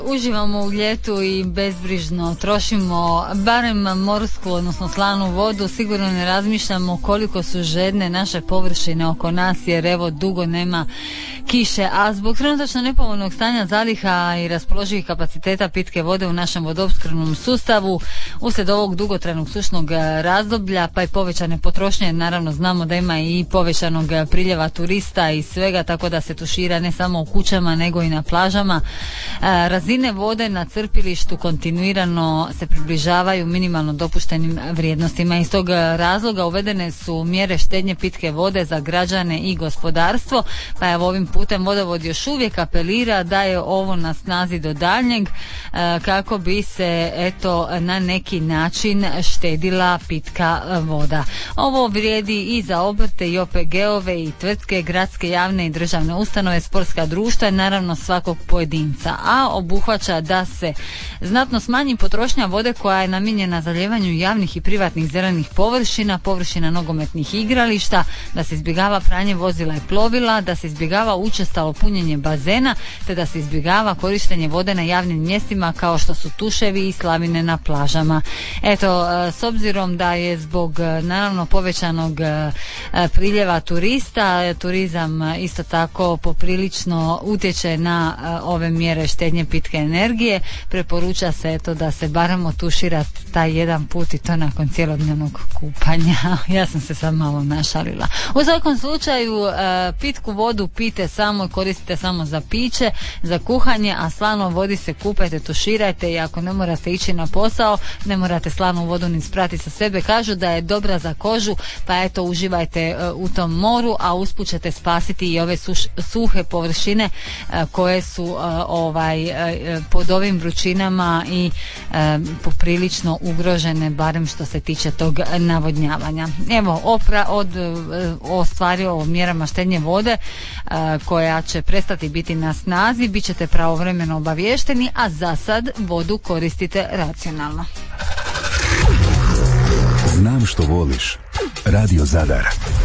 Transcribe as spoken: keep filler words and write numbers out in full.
Uživamo u ljetu i bezbrižno trošimo barem morsku, odnosno slanu vodu. Sigurno ne razmišljamo koliko su žedne naše površine oko nas, jer evo dugo nema kiše, a zbog trenutačno nepovoljnog stanja zaliha i raspoloživih kapaciteta pitke vode u našem vodoopskrbnom sustavu uslijed ovog dugotrajnog sušnog razdoblja, pa i povećane potrošnje, naravno znamo da ima i povećanog priljeva turista i svega, tako da se tušira ne samo u kućama nego i na plažama. Razine vode na crpilištu kontinuirano se približavaju minimalno dopuštenim vrijednostima. Iz tog razloga uvedene su mjere štednje pitke vode za građane i gospodarstvo, pa evo ovim putem vodovod još uvijek apelira da je ovo na snazi do daljnjeg kako bi se eto na neki način štedila pitka voda. Ovo vrijedi i za obrte i O P G-ove i tvrtke, gradske, javne i državne ustanove, sportska društva i naravno svakog pojedinca, a obuhvaća da se znatno smanji potrošnja vode koja je namijenjena zalijevanju javnih i privatnih zelenih površina, površina nogometnih igrališta, da se izbjegava pranje vozila i plovila, da se izbjegava učestalo punjenje bazena, te da se izbjegava korištenje vode na javnim mjestima kao što su tuševi i slavine na plažama. Eto, s obzirom da je zbog naravno povećanog priljeva turista, turizam isto tako poprilično utječe na ove mjere štednje pitke energije, preporuča se eto da se barem otušira taj jedan put i to nakon cjelodnevnog kupanja. Ja sam se sad malo našalila. U svakom slučaju pitku vodu pijte samo i koristite samo za piće, za kuhanje, a slano vodi se kupajte, tuširajte i ako ne morate ići na posao, ne morate slanu vodu ni sprati sa sebe. Kažu da je dobra za kožu, pa eto uživajte u tom moru, a usput ćete spasiti i ove suš, suhe površine koje su ovaj pod ovim vrućinama i poprilično ugrožene, barem što se tiče tog navodnjavanja. Evo, opra, od, o stvari o mjerama štednje vode koja će prestati biti na snazi, bit ćete pravovremeno obaviješteni, a za sad vodu koristite racionalno. Znam što voliš. Radio Zadar.